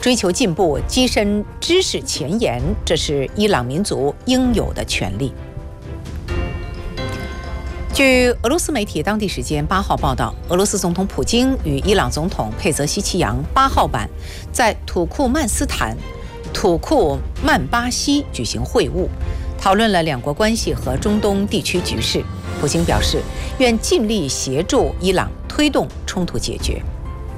追求进步、跻身知识前沿，这是伊朗民族应有的权利。据俄罗斯媒体当地时间8号报道，俄罗斯总统普京与伊朗总统佩泽希奇扬8号晚在土库曼斯坦土库曼巴西举行会晤，讨论了两国关系和中东地区局势。普京表示，愿尽力协助伊朗推动冲突解决。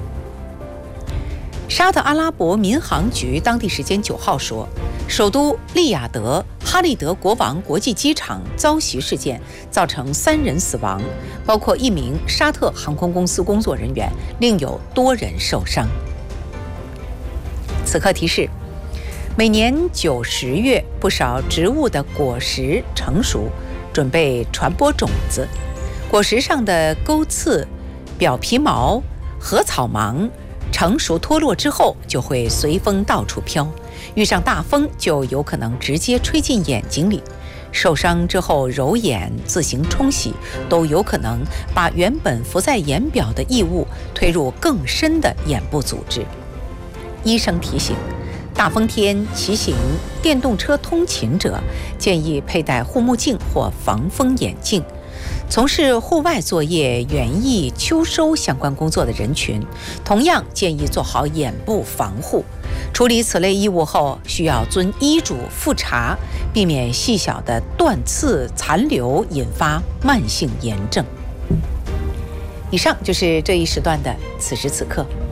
沙特阿拉伯民航局当地时间9号说，首都利雅得哈利德国王国际机场遭袭事件造成3人死亡，包括1名沙特航空公司工作人员，另有多人受伤。此刻提示，每年9、10月，不少植物的果实成熟，准备传播种子。果实上的钩刺、表皮毛和草芒成熟脱落之后，就会随风到处飘，遇上大风就有可能直接吹进眼睛里。受伤之后揉眼、自行冲洗，都有可能把原本浮在眼表的异物推入更深的眼部组织。医生提醒，大风天骑行、电动车通勤者建议佩戴护目镜或防风眼镜。从事户外作业、园艺、秋收相关工作的人群，同样建议做好眼部防护。处理此类异物后，需要遵医嘱复查，避免细小的断刺残留引发慢性炎症。以上就是这一时段的此时此刻。